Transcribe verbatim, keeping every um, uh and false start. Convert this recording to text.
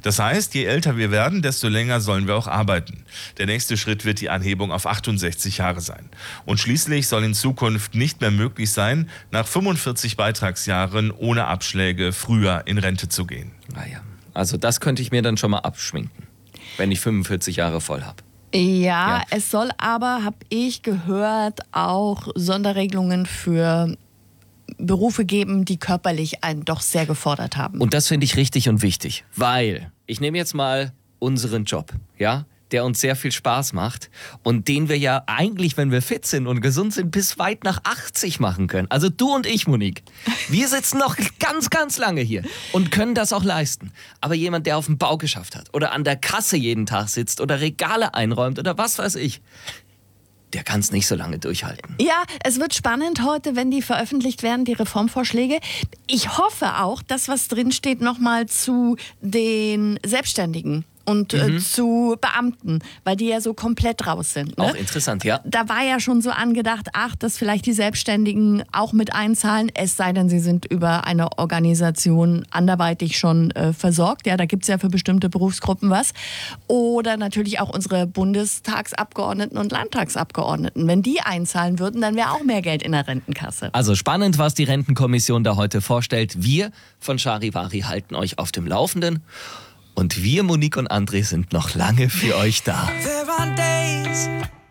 Das heißt, je älter wir werden, desto länger sollen wir auch arbeiten. Der nächste Schritt wird die Anhebung auf achtundsechzig Jahre sein. Und schließlich soll in Zukunft nicht mehr möglich sein, nach fünfundvierzig Beitragsjahren ohne Abschläge früher in Rente zu gehen. Naja, also das könnte ich mir dann schon mal abschminken, wenn ich fünfundvierzig Jahre voll habe. Ja, Ja. es soll aber, habe ich gehört, auch Sonderregelungen für Berufe geben, die körperlich einen doch sehr gefordert haben. Und das finde ich richtig und wichtig, weil ich nehme jetzt mal unseren Job, ja, der uns sehr viel Spaß macht und den wir ja eigentlich, wenn wir fit sind und gesund sind, bis weit nach achtzig machen können. Also du und ich, Monique, wir sitzen noch ganz, ganz lange hier und können das auch leisten. Aber jemand, der auf dem Bau geschafft hat oder an der Kasse jeden Tag sitzt oder Regale einräumt oder was weiß ich, der kann es nicht so lange durchhalten. Ja, es wird spannend heute, wenn die veröffentlicht werden, die Reformvorschläge. Ich hoffe auch, dass was drinsteht nochmal zu den Selbstständigen und Mhm. äh, zu Beamten, weil die ja so komplett raus sind. Ne? Auch interessant, ja. Da war ja schon so angedacht, ach, dass vielleicht die Selbstständigen auch mit einzahlen, es sei denn, sie sind über eine Organisation anderweitig schon äh, versorgt. Ja, da gibt es ja für bestimmte Berufsgruppen was. Oder natürlich auch unsere Bundestagsabgeordneten und Landtagsabgeordneten. Wenn die einzahlen würden, dann wäre auch mehr Geld in der Rentenkasse. Also spannend, was die Rentenkommission da heute vorstellt. Wir von Charivari halten euch auf dem Laufenden. Und wir, Monique und André, sind noch lange für euch da. There are days